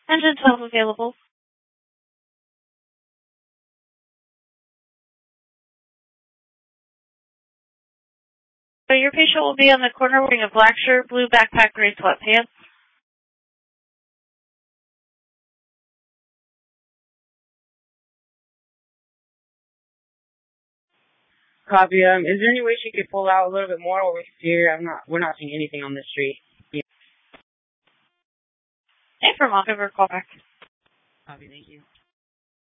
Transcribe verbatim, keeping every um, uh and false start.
Engine twelve available. So your patient will be on the corner wearing a black shirt, blue backpack, gray sweatpants. Copy. Um, is there any way she could pull out a little bit more over here? I'm not. We're not seeing anything on this street. Yeah. Hey, from I'll give her a call back. Copy. Thank you.